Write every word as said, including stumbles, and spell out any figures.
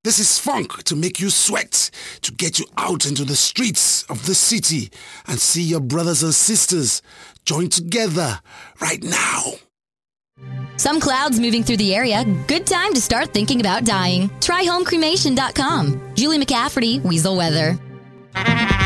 This is funk to make you sweat, to get you out into the streets of the city and see your brothers and sisters join together right now. Some clouds moving through the area. Good time to start thinking about dying. Try home cremation dot com. Julie McCafferty, Weasel Weather.